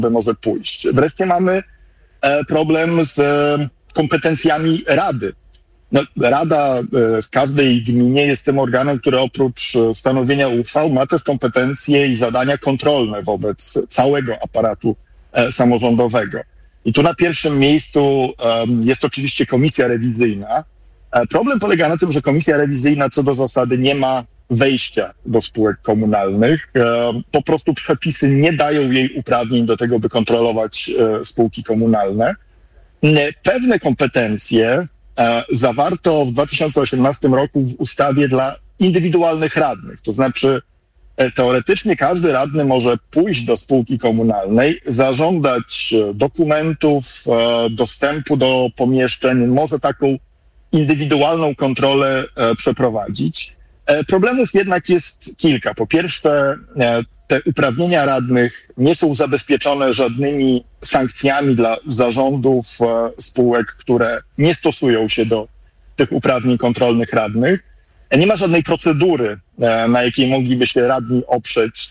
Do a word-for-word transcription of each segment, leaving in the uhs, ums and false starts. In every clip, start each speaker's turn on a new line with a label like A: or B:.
A: może pójść. Wreszcie mamy problem z kompetencjami Rady. No, Rada w każdej gminie jest tym organem, który oprócz stanowienia uchwał ma też kompetencje i zadania kontrolne wobec całego aparatu samorządowego. I tu na pierwszym miejscu um, jest oczywiście komisja rewizyjna. E, problem polega na tym, że komisja rewizyjna co do zasady nie ma wejścia do spółek komunalnych. E, po prostu przepisy nie dają jej uprawnień do tego, by kontrolować e, spółki komunalne. E, pewne kompetencje e, zawarto w dwa tysiące osiemnastym roku w ustawie dla indywidualnych radnych. To znaczy teoretycznie każdy radny może pójść do spółki komunalnej, zażądać dokumentów, dostępu do pomieszczeń, może taką indywidualną kontrolę przeprowadzić. Problemów jednak jest kilka. Po pierwsze, te uprawnienia radnych nie są zabezpieczone żadnymi sankcjami dla zarządów spółek, które nie stosują się do tych uprawnień kontrolnych radnych. Nie ma żadnej procedury, na jakiej mogliby się radni oprzeć,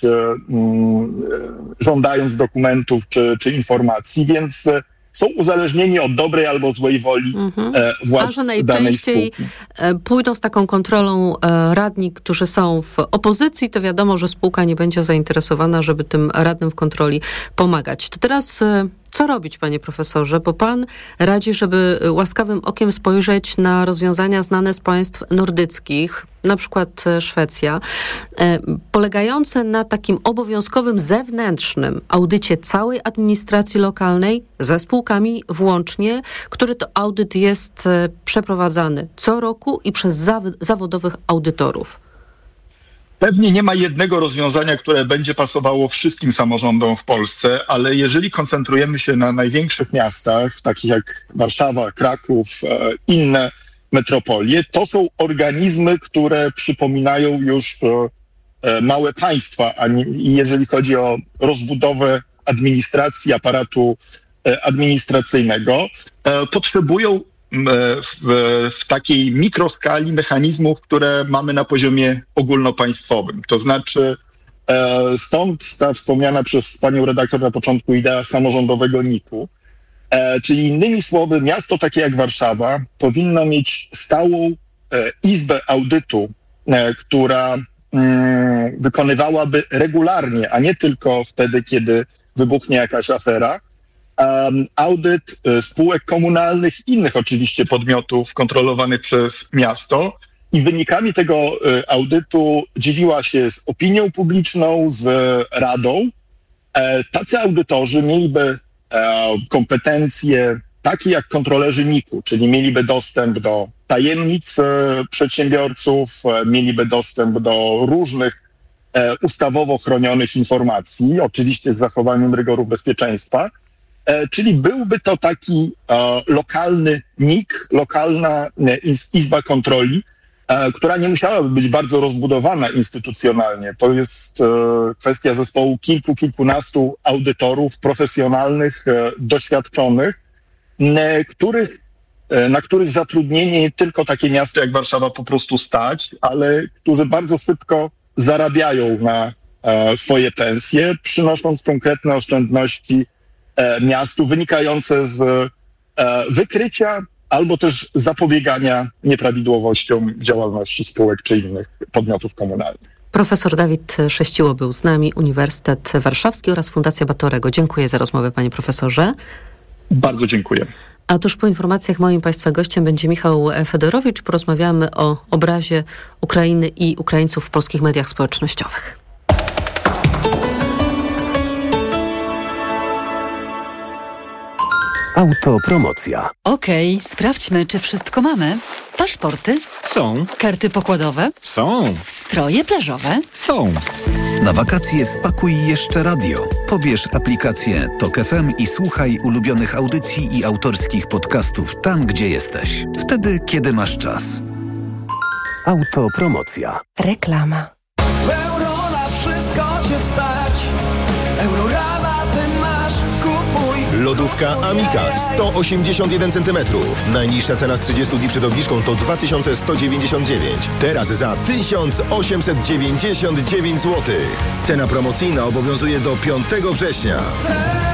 A: żądając dokumentów czy, czy informacji, więc są uzależnieni od dobrej albo złej woli mhm. władz
B: A że
A: danej
B: najczęściej
A: spółki.
B: Pójdą z taką kontrolą radni, którzy są w opozycji, to wiadomo, że spółka nie będzie zainteresowana, żeby tym radnym w kontroli pomagać. To teraz co robić, panie profesorze? Bo pan radzi, żeby łaskawym okiem spojrzeć na rozwiązania znane z państw nordyckich, na przykład Szwecja, polegające na takim obowiązkowym zewnętrznym audycie całej administracji lokalnej ze spółkami włącznie, który to audyt jest przeprowadzany co roku i przez zaw- zawodowych audytorów.
A: Pewnie nie ma jednego rozwiązania, które będzie pasowało wszystkim samorządom w Polsce, ale jeżeli koncentrujemy się na największych miastach, takich jak Warszawa, Kraków, e, inne metropolie, to są organizmy, które przypominają już e, małe państwa, a nie, jeżeli chodzi o rozbudowę administracji, aparatu e, administracyjnego, e, potrzebują W, w takiej mikroskali mechanizmów, które mamy na poziomie ogólnopaństwowym. To znaczy e, stąd ta wspomniana przez panią redaktor na początku idea samorządowego N I K-u. E, czyli innymi słowy, miasto takie jak Warszawa powinno mieć stałą e, izbę audytu, e, która mm, wykonywałaby regularnie, a nie tylko wtedy, kiedy wybuchnie jakaś afera, Um, audyt y, spółek komunalnych, innych oczywiście podmiotów kontrolowanych przez miasto i wynikami tego y, audytu dzieliła się z opinią publiczną, z radą. E, tacy audytorzy mieliby e, kompetencje takie jak kontrolerzy N I K-u, czyli mieliby dostęp do tajemnic e, przedsiębiorców, e, mieliby dostęp do różnych e, ustawowo chronionych informacji, oczywiście z zachowaniem rygorów bezpieczeństwa. Czyli byłby to taki e, lokalny N I K, lokalna e, izba kontroli, e, która nie musiałaby być bardzo rozbudowana instytucjonalnie. To jest e, kwestia zespołu kilku, kilkunastu audytorów profesjonalnych, e, doświadczonych, e, których, e, na których zatrudnienie nie tylko takie miasto jak Warszawa po prostu stać, ale którzy bardzo szybko zarabiają na e, swoje pensje, przynosząc konkretne oszczędności miastu wynikające z e, wykrycia albo też zapobiegania nieprawidłowościom działalności spółek czy innych podmiotów komunalnych.
B: Profesor Dawid Sześciło był z nami, Uniwersytet Warszawski oraz Fundacja Batorego. Dziękuję za rozmowę, panie profesorze.
A: Bardzo dziękuję.
B: A tuż po informacjach moim państwa gościem będzie Michał Fedorowicz. Porozmawiamy o obrazie Ukrainy i Ukraińców w polskich mediach społecznościowych.
C: Autopromocja.
D: Okej, okay, sprawdźmy, czy wszystko mamy. Paszporty?
C: Są.
D: Karty pokładowe?
C: Są.
D: Stroje plażowe?
C: Są. Na wakacje spakuj jeszcze radio. Pobierz aplikację Tok F M i słuchaj ulubionych audycji i autorskich podcastów tam, gdzie jesteś. Wtedy, kiedy masz czas. Autopromocja.
D: Reklama.
E: Euro na wszystko cię stać. Eurorama ty masz, kupuj.
F: Lodówka Amika sto osiemdziesiąt jeden centymetrów. Najniższa cena z trzydziestu dni przed obniżką to dwa tysiące sto dziewięćdziesiąt dziewięć. Teraz za tysiąc osiemset dziewięćdziesiąt dziewięć złotych. Cena promocyjna obowiązuje do piątego września.